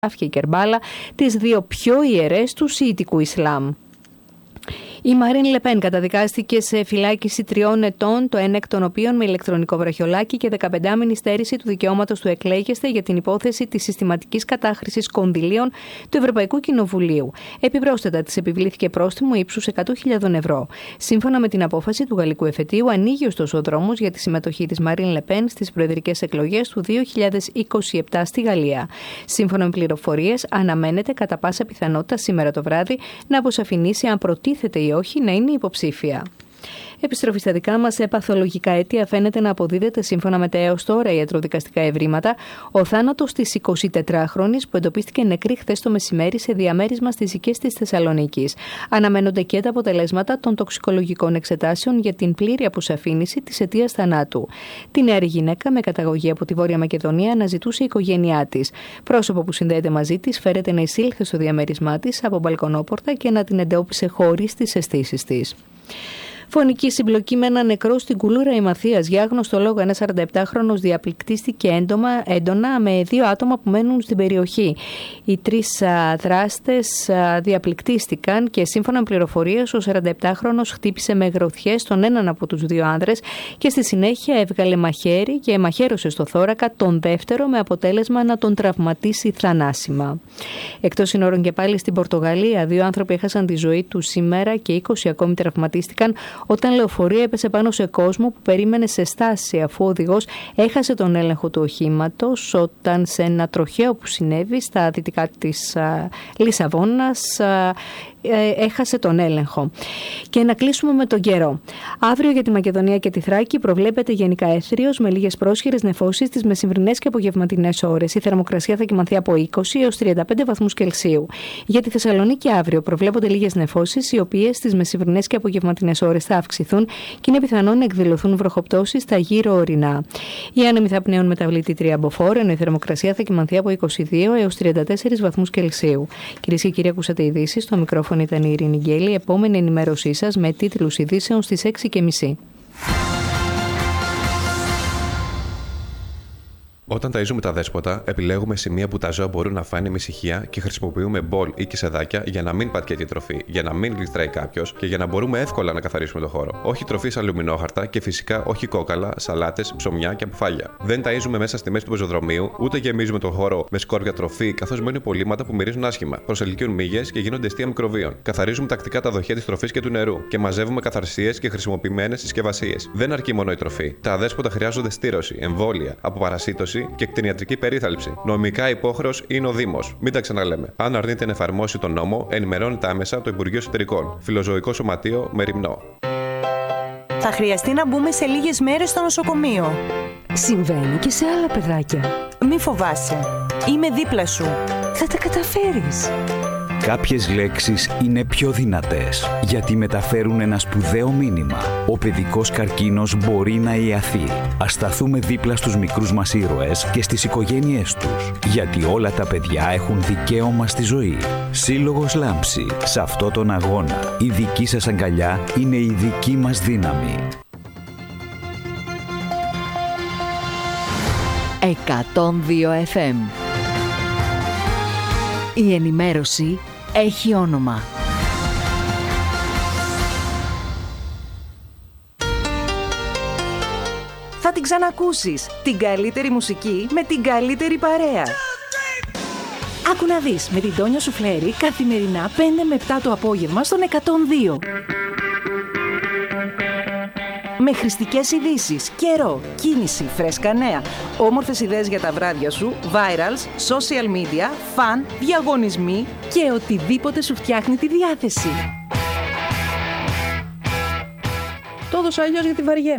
και η Κερμπάλα, τις δύο πιο ιερές του Σιητικού Ισλάμ. Η Μαρίν Λεπέν καταδικάστηκε σε φυλάκιση 3 ετών, το ένα εκ των οποίων με ηλεκτρονικό βραχιολάκι και 15μηνη στέρηση του δικαιώματος του εκλέγεστε για την υπόθεση της συστηματικής κατάχρησης κονδυλίων του Ευρωπαϊκού Κοινοβουλίου. Επιπρόσθετα, της επιβλήθηκε πρόστιμο ύψους 100.000 ευρώ. Σύμφωνα με την απόφαση του γαλλικού εφετείου, ανοίγει ωστόσο ο δρόμος για τη συμμετοχή της Μαρίν Λεπέν στις προεδρικές εκλογές του 2027 στη Γαλλία. Σύμφωνα με πληροφορίες, αναμένεται κατά πάσα πιθανότητα σήμερα το βράδυ να αποσαφηνίσει αν προτίθεται ή όχι να είναι υποψήφια. Επιστροφή στα δικά μας, σε παθολογικά αίτια φαίνεται να αποδίδεται σύμφωνα με τα έως τώρα ιατροδικαστικά ευρήματα ο θάνατος της 24χρονης που εντοπίστηκε νεκρή χθες το μεσημέρι σε διαμέρισμα στις οικές της Θεσσαλονίκης. Αναμένονται και τα αποτελέσματα των τοξικολογικών εξετάσεων για την πλήρη αποσαφήνιση της αιτίας θανάτου. Τη νεαρή γυναίκα με καταγωγή από τη Βόρεια Μακεδονία αναζητούσε η οικογένειά της. Πρόσωπο που συνδέεται μαζί της φέρεται να εισήλθε στο διαμέρισμά της από μπαλκονόπορτα και να την εντόπισε χωρίς τις αισθήσεις της. Φωνική συμπλοκή με ένα νεκρό στην Κουλούρα Ημαθίας. Για άγνωστο λόγο, ένας 47χρονος διαπληκτίστηκε έντονα με 2 άτομα που μένουν στην περιοχή. Οι 3 δράστες διαπληκτίστηκαν και σύμφωνα με πληροφορίες, ο 47χρονος χτύπησε με γροθιές τον έναν από τους 2 άνδρες και στη συνέχεια έβγαλε μαχαίρι και μαχαίρωσε στο θώρακα τον δεύτερο με αποτέλεσμα να τον τραυματίσει θανάσιμα. Εκτός συνόρων και πάλι στην Πορτογαλία, 2 άνθρωποι έχασαν τη ζωή τους σήμερα και 20 ακόμη τραυματίστηκαν όταν λεωφορείο έπεσε πάνω σε κόσμο που περίμενε σε στάση, αφού ο οδηγός έχασε τον έλεγχο του οχήματος όταν σε ένα τροχαίο που συνέβη στα δυτικά της Λισαβόνας έχασε τον έλεγχο. Και να κλείσουμε με τον καιρό. Αύριο για τη Μακεδονία και τη Θράκη προβλέπεται γενικά έθριος με λίγες πρόσχερες νεφώσεις τις μεσημβρινές και απογευματινές ώρες. Η θερμοκρασία θα κυμανθεί από 20 έως 35 βαθμούς Κελσίου. Για τη Θεσσαλονίκη αύριο προβλέπονται λίγες νεφώσεις, οι οποίες τις μεσημβρινές και απογευματινές ώρες θα αυξηθούν και είναι πιθανόν να εκδηλωθούν βροχοπτώσεις στα γύρω ορεινά. Οι άνεμοι θα πνέουν μεταβλητή 3 μποφόρ, ενώ η θερμοκρασία θα κυμανθεί από 22 έως 34 βαθμούς Κελσίου. Κυρίες και κύριοι, ακούσατε ειδήσεις. Στο μικρόφωνο ήταν η Ειρήνη Γκέλη. Επόμενη ενημέρωσή σας με τίτλους ειδήσεων στις 6:30. Όταν ταΐζουμε τα δέσποτα, επιλέγουμε σημεία που τα ζώα μπορούν να φάνε με ησυχία και χρησιμοποιούμε μπολ ή κισεδάκια για να μην πατιέται η τροφή, για να μην γλιστράει κάποιος και για να μπορούμε εύκολα να καθαρίσουμε το χώρο. Όχι τροφή σε αλουμινόχαρτα και φυσικά όχι κόκαλα, σαλάτες, ψωμιά και αποφάγια. Δεν ταΐζουμε μέσα στη μέση του πεζοδρομίου, ούτε γεμίζουμε τον χώρο με σκόρπια τροφή, καθώς μένουν υπολείμματα που μυρίζουν άσχημα, προσελκύουν μύγες και γίνονται αιστεία μικροβίων. Καθαρίζουμε τακτικά τα δοχεία της τροφής και του νερού και μαζεύουμε καθαρσίες και χρησιμοποιημένες συσκευασίες. Δεν αρκεί μόνο η τροφή. Τα αδέσποτα χρειάζονται στήρωση, εμβόλια, αποπαρασίτωση και κτηνιατρική περίθαλψη. Νομικά υπόχρεος είναι ο Δήμος. Μην τα ξαναλέμε. Αν αρνείται να εφαρμόσει τον νόμο, ενημερώνεται άμεσα το Υπουργείο Εσωτερικών. Φιλοζωικό Σωματείο Μεριμνό. Θα χρειαστεί να μπούμε σε λίγες μέρες στο νοσοκομείο. Συμβαίνει και σε άλλα παιδάκια. Μη φοβάσαι. Είμαι δίπλα σου. Θα τα καταφέρεις. Κάποιες λέξεις είναι πιο δυνατές γιατί μεταφέρουν ένα σπουδαίο μήνυμα. Ο παιδικός καρκίνος μπορεί να ιαθεί. Ας σταθούμε δίπλα στους μικρούς μας ήρωες και στις οικογένειές τους. Γιατί όλα τα παιδιά έχουν δικαίωμα στη ζωή. Σύλλογος Λάμψη. Σε αυτό τον αγώνα, η δική σας αγκαλιά είναι η δική μας δύναμη. 102 FM. Η ενημέρωση έχει όνομα. Θα την ξανακούσεις. Την καλύτερη μουσική με την καλύτερη παρέα. Άκου να δεις με την Τόνια Σουφλέρη καθημερινά 5 με 7 το απόγευμα στον 102. Με χρηστικές ειδήσεις, καιρό, κίνηση, φρέσκα νέα, όμορφες ιδέες για τα βράδια σου, virals, social media, φαν, διαγωνισμοί και οτιδήποτε σου φτιάχνει τη διάθεση. Το έδωσα αλλιώς γιατί βαριέμαι.